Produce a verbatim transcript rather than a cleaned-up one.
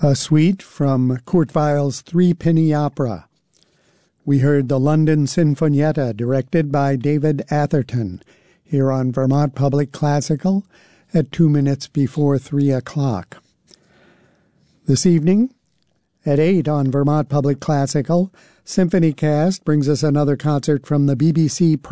A suite from Kurt Weill's Three-Penny Opera. We heard the London Sinfonietta, directed by David Atherton, here on Vermont Public Classical at two minutes before three o'clock. This evening, at eight on Vermont Public Classical, SymphonyCast brings us another concert from the B B C